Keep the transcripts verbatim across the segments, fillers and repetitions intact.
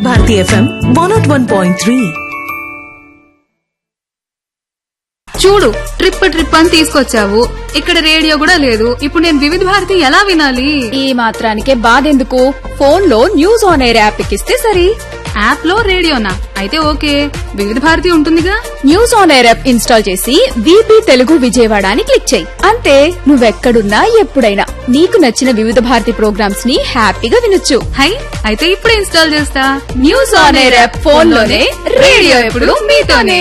Bharati FM one not one point three. చూడు, trip trip అని తీసుకొచ్చావు, ఇక్కడ రేడియో కూడా లేదు. ఇప్పుడు నేను వివిధ భారతి ఎలా వినాలి? ఈ మాత్రానికే బాధెందుకు, ఫోన్ లో న్యూస్ ఆన్ ఎయిర్ యాప్ ఎక్కిస్తే సరి. యాప్ లో రేడియోనా? అయితే ఓకే, వివిధ భారతి ఉంటుందిగా. News on air app install చేసి వీపీ తెలుగు విజయవాడ అని క్లిక్ చేయి. అంతే, నువ్వెక్కడున్నా ఎప్పుడైనా నీకు నచ్చిన వివిధ భారతి ప్రోగ్రామ్స్ ని హ్యాపీగా వినొచ్చు. హై, అయితే ఇప్పుడే ఇన్స్టాల్ చేస్తా. News on air app phone లోనే, రేడియో ఎప్పుడు మీతోనే.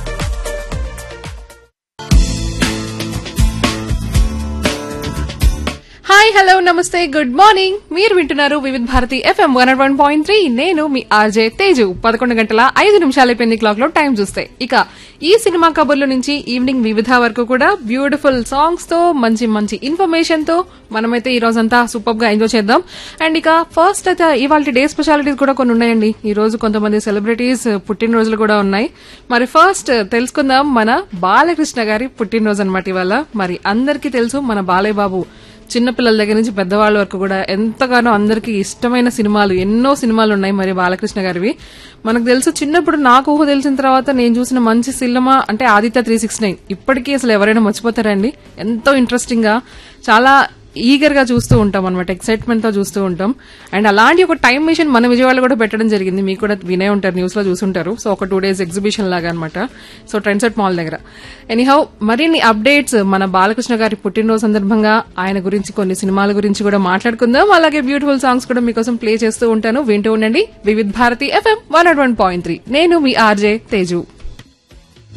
హాయ్, హలో, నమస్తే, గుడ్ మార్నింగ్. మీరు వింటున్నారు వివిధ Bharati FM one one point three. నేను మీ ఆర్జే తేజు. పదకొండు గంటల ఐదు నిమిషాలు అయిపోయింది క్లాక్ లో. టైం చూస్తే ఇక ఈ సినిమా కబుర్ల నుంచి ఈవినింగ్ వివిధ వరకు కూడా బ్యూటిఫుల్ సాంగ్స్ తో, మంచి మంచి ఇన్ఫర్మేషన్ తో మనమైతే ఈ రోజంతా సూపర్ గా ఎంజాయ్ చేద్దాం. అండ్ ఇక ఫస్ట్ అయితే ఇవాళ డే స్పెషాలిటీస్ కూడా కొన్ని ఉన్నాయండి. ఈ రోజు కొంతమంది సెలబ్రిటీస్ పుట్టినరోజులు కూడా ఉన్నాయి. మరి ఫస్ట్ తెలుసుకుందాం మన బాలకృష్ణ గారి పుట్టినరోజు అన్నమాట ఇవాళ. మరి అందరికీ తెలుసు మన బాలయ్య బాబు చిన్నపిల్లల దగ్గర నుంచి పెద్దవాళ్ళ వరకు కూడా ఎంతగానో అందరికీ ఇష్టమైన సినిమాలు, ఎన్నో సినిమాలు ఉన్నాయి మరి బాలకృష్ణ గారివి. మనకు తెలుసు, చిన్నప్పుడు నాకు ఊహ తెలిసిన తర్వాత నేను చూసిన మంచి సినిమా అంటే ఆదిత్య త్రీ సిక్స్ నైన్. ఇప్పటికీ అసలు ఎవరైనా మర్చిపోతారండి? ఎంతో ఇంట్రెస్టింగ్ గా, చాలా ఈగర్ గా చూస్తూ ఉంటాం అనమాట, ఎక్సైట్మెంట్ తో చూస్తూ ఉంటాం. అండ్ అలాంటి ఒక టైం మిషన్ మన విజయవాడలో కూడా పెట్టడం జరిగింది. మీకు కూడా వినే ఉంటారు, న్యూస్ లో చూసుంటారు. సో ఒక టూ డేస్ ఎగ్జిబిషన్ లాగా అనమాట. సో ట్రెండ్ సెట్ మాల్ దగ్గర. ఎనీహౌ, మరిన్ని అప్డేట్స్ మన బాలకృష్ణ గారి పుట్టినరోజు సందర్భంగా ఆయన గురించి, కొన్ని సినిమాల గురించి కూడా మాట్లాడుకుందాం. అలాగే బ్యూటిఫుల్ సాంగ్స్ కూడా మీకోసం ప్లే చేస్తూ ఉంటాను. వింటూ ఉండండి వివిధ Bharati FM one not one point three. నేను మీ ఆర్జే తేజు.